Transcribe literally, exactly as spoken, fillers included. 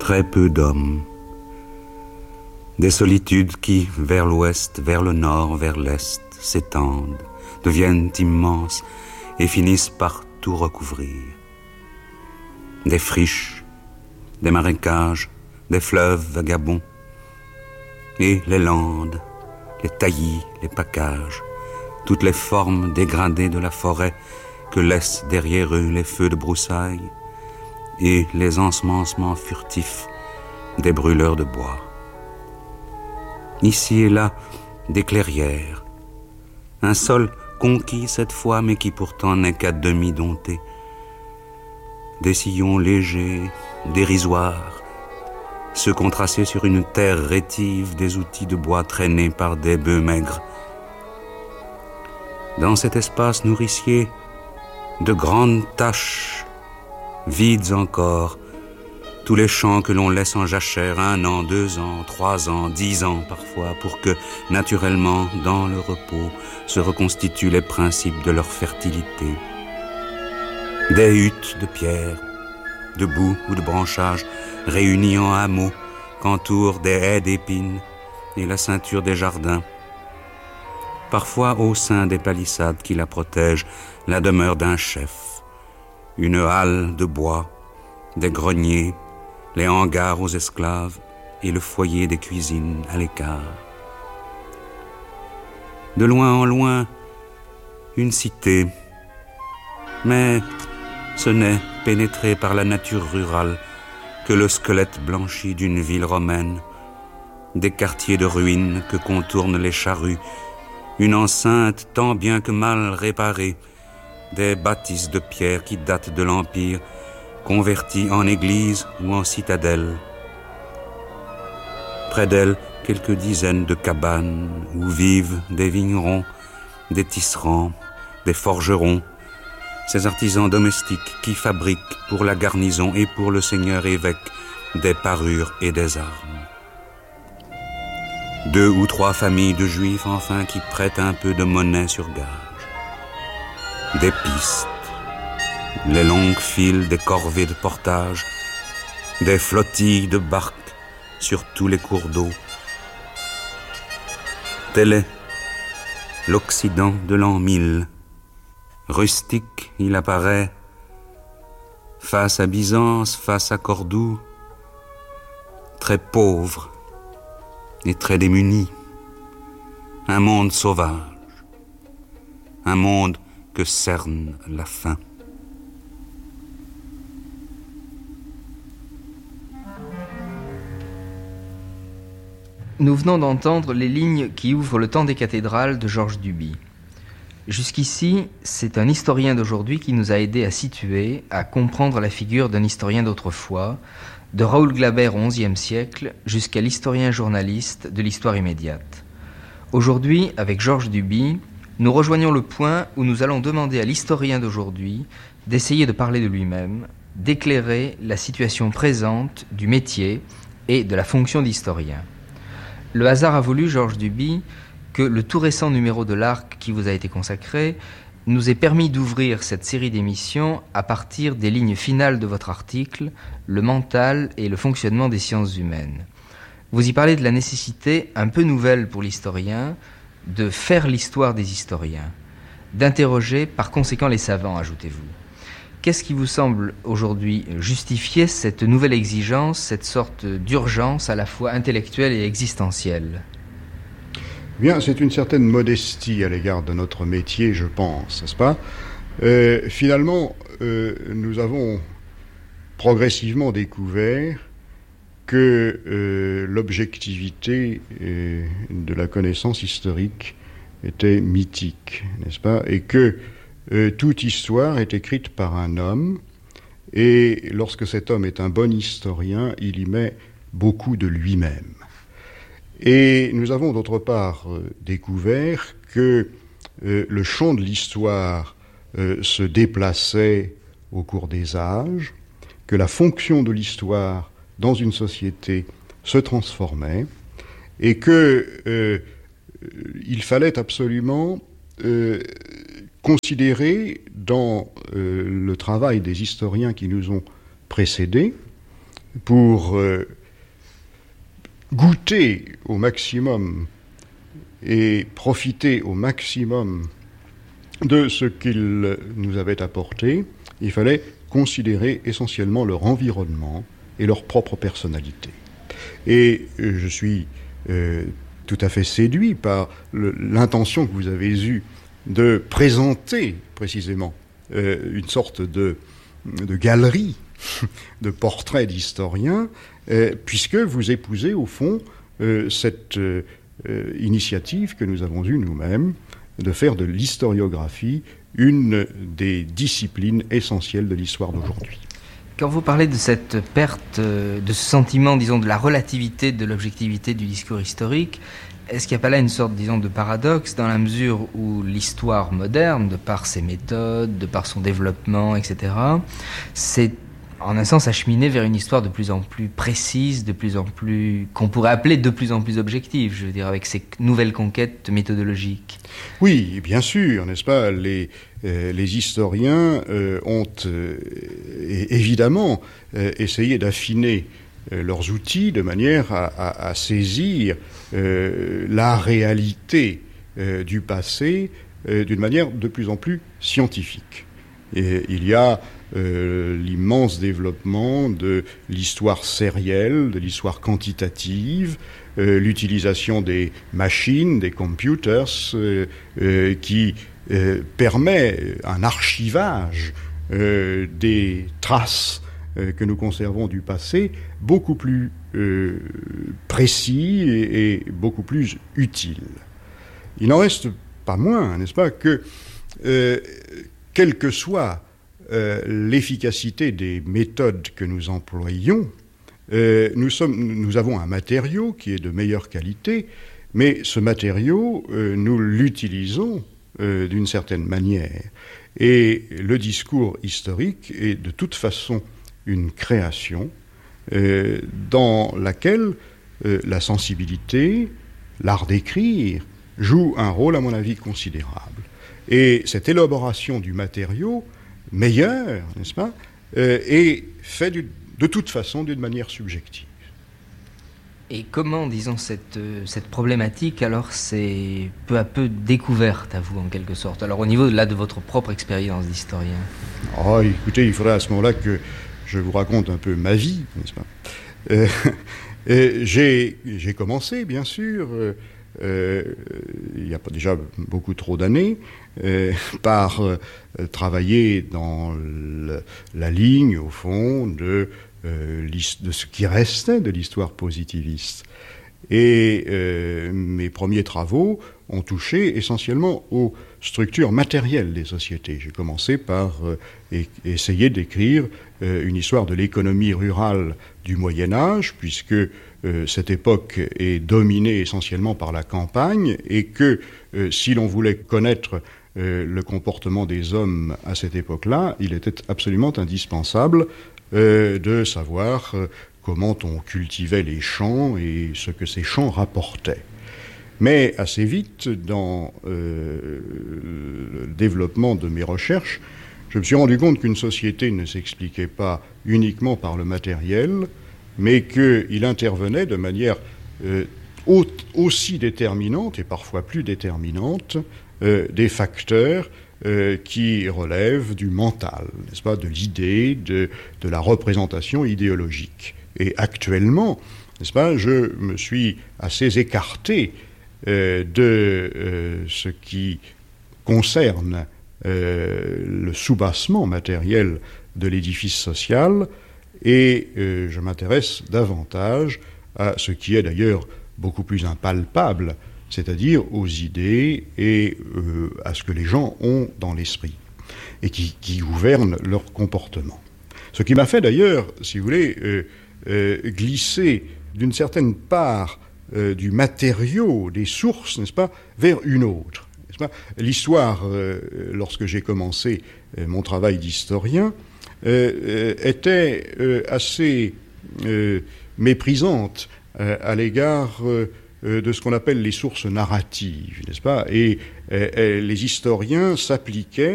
Très peu d'hommes. Des solitudes qui, vers l'ouest, vers le nord, vers l'est, s'étendent, deviennent immenses et finissent par tout recouvrir. Des friches, des marécages, des fleuves vagabonds, et les landes, les taillis, les paccages, toutes les formes dégradées de la forêt que laissent derrière eux les feux de broussailles et les ensemencements furtifs des brûleurs de bois. Ici et là, des clairières, un sol conquis cette fois, mais qui pourtant n'est qu'à demi dompté. Des sillons légers, dérisoires, se contracer sur une terre rétive des outils de bois traînés par des bœufs maigres. Dans cet espace nourricier, de grandes taches, vides encore, tous les champs que l'on laisse en jachère un an, deux ans, trois ans, dix ans parfois, pour que, naturellement, dans le repos, se reconstituent les principes de leur fertilité. Des huttes de pierre, de boue ou de branchages, réunies en hameaux, qu'entourent des haies d'épines et la ceinture des jardins. Parfois, au sein des palissades qui la protègent, la demeure d'un chef, une halle de bois, des greniers, les hangars aux esclaves et le foyer des cuisines à l'écart. De loin en loin, une cité, mais ce n'est pénétré par la nature rurale que le squelette blanchi d'une ville romaine, des quartiers de ruines que contournent les charrues, une enceinte tant bien que mal réparée, des bâtisses de pierre qui datent de l'Empire, converties en église ou en citadelle. Près d'elle, quelques dizaines de cabanes où vivent des vignerons, des tisserands, des forgerons, ces artisans domestiques qui fabriquent pour la garnison et pour le seigneur évêque des parures et des armes. Deux ou trois familles de juifs enfin qui prêtent un peu de monnaie sur gage. Des pistes, les longues files des corvées de portage, des flottilles de barques sur tous les cours d'eau. Tel est l'Occident de l'an mille. Rustique, il apparaît, face à Byzance, face à Cordoue, très pauvre et très démuni. Un monde sauvage, un monde que cerne la faim. Nous venons d'entendre les lignes qui ouvrent le temps des cathédrales de Georges Duby. Jusqu'ici, c'est un historien d'aujourd'hui qui nous a aidés à situer, à comprendre la figure d'un historien d'autrefois, de Raoul Glaber au onzième siècle jusqu'à l'historien journaliste de l'histoire immédiate. Aujourd'hui, avec Georges Duby, nous rejoignons le point où nous allons demander à l'historien d'aujourd'hui d'essayer de parler de lui-même, d'éclairer la situation présente du métier et de la fonction d'historien. Le hasard a voulu, Georges Duby, que le tout récent numéro de l'Arc qui vous a été consacré nous ait permis d'ouvrir cette série d'émissions à partir des lignes finales de votre article « Le mental et le fonctionnement des sciences humaines ». Vous y parlez de la nécessité, un peu nouvelle pour l'historien, de faire l'histoire des historiens, d'interroger par conséquent les savants, ajoutez-vous. Qu'est-ce qui vous semble aujourd'hui justifier cette nouvelle exigence, cette sorte d'urgence à la fois intellectuelle et existentielle ? Bien, c'est une certaine modestie à l'égard de notre métier, je pense, n'est-ce pas ? euh, Finalement, euh, nous avons progressivement découvert que euh, l'objectivité euh, de la connaissance historique était mythique, n'est-ce pas ? Et que euh, toute histoire est écrite par un homme, et lorsque cet homme est un bon historien, il y met beaucoup de lui-même. Et nous avons d'autre part euh, découvert que euh, le champ de l'histoire euh, se déplaçait au cours des âges, que la fonction de l'histoire dans une société se transformait, et que euh, il fallait absolument euh, considérer dans euh, le travail des historiens qui nous ont précédés pour euh, goûter au maximum et profiter au maximum de ce qu'ils nous avaient apporté, il fallait considérer essentiellement leur environnement et leur propre personnalité. Et euh, je suis euh, tout à fait séduit par le, l'intention que vous avez eue de présenter précisément euh, une sorte de, de galerie de portraits d'historiens, euh, puisque vous épousez au fond euh, cette euh, initiative que nous avons eue nous-mêmes de faire de l'historiographie une des disciplines essentielles de l'histoire d'aujourd'hui. Quand vous parlez de cette perte, de ce sentiment, disons, de la relativité, de l'objectivité du discours historique, est-ce qu'il n'y a pas là une sorte, disons, de paradoxe dans la mesure où l'histoire moderne, de par ses méthodes, de par son développement, et cetera, c'est en un sens acheminé vers une histoire de plus en plus précise, de plus en plus, qu'on pourrait appeler de plus en plus objective, je veux dire, avec ces nouvelles conquêtes méthodologiques. Oui, bien sûr, n'est-ce pas, les, euh, les historiens euh, ont euh, évidemment euh, essayé d'affiner euh, leurs outils de manière à, à, à saisir euh, la réalité euh, du passé euh, d'une manière de plus en plus scientifique. Et il y a Euh, l'immense développement de l'histoire sérielle, de l'histoire quantitative, euh, l'utilisation des machines, des computers, euh, euh, qui euh, permet un archivage euh, des traces euh, que nous conservons du passé beaucoup plus euh, précis et, et beaucoup plus utile. Il n'en reste pas moins, n'est-ce pas, que euh, quel que soit Euh, l'efficacité des méthodes que nous employons, euh, nous, sommes, nous avons un matériau qui est de meilleure qualité, mais ce matériau, euh, nous l'utilisons euh, d'une certaine manière. Et le discours historique est de toute façon une création euh, dans laquelle euh, la sensibilité, l'art d'écrire, joue un rôle, à mon avis, considérable. Et cette élaboration du matériau meilleur, n'est-ce pas, euh, et fait du, de toute façon d'une manière subjective. Et comment, disons, cette, euh, cette problématique, alors, c'est peu à peu découverte à vous, en quelque sorte? Alors, au niveau, là, de votre propre expérience d'historien. Oh, écoutez, il faudrait à ce moment-là que je vous raconte un peu ma vie, n'est-ce pas. euh, euh, j'ai, j'ai commencé, bien sûr, euh, euh, il n'y a pas déjà beaucoup trop d'années, euh, par euh, travailler dans le, la ligne, au fond, de, euh, de ce qui restait de l'histoire positiviste. Et euh, mes premiers travaux ont touché essentiellement aux structures matérielles des sociétés. J'ai commencé par euh, e- essayer d'écrire euh, une histoire de l'économie rurale du Moyen-Âge, puisque euh, cette époque est dominée essentiellement par la campagne, et que euh, si l'on voulait connaître euh, le comportement des hommes à cette époque-là, il était absolument indispensable euh, de savoir euh, comment on cultivait les champs et ce que ces champs rapportaient. Mais assez vite, dans euh, le développement de mes recherches, je me suis rendu compte qu'une société ne s'expliquait pas uniquement par le matériel, mais qu'il intervenait de manière euh, aussi déterminante, et parfois plus déterminante, euh, des facteurs euh, qui relèvent du mental, n'est-ce pas, de l'idée, de, de la représentation idéologique. Et actuellement, n'est-ce pas, je me suis assez écarté euh, de euh, ce qui concerne euh, le soubassement matériel de l'édifice social, et euh, je m'intéresse davantage à ce qui est d'ailleurs beaucoup plus impalpable, c'est-à-dire aux idées et euh, à ce que les gens ont dans l'esprit, et qui, qui gouvernent leur comportement. Ce qui m'a fait d'ailleurs, si vous voulez, euh, Euh, glisser d'une certaine part euh, du matériau, des sources, n'est-ce pas, vers une autre. N'est-ce pas ? L'histoire, euh, lorsque j'ai commencé euh, mon travail d'historien, euh, euh, était euh, assez euh, méprisante euh, à l'égard euh, de ce qu'on appelle les sources narratives, n'est-ce pas ? Et euh, les historiens s'appliquaient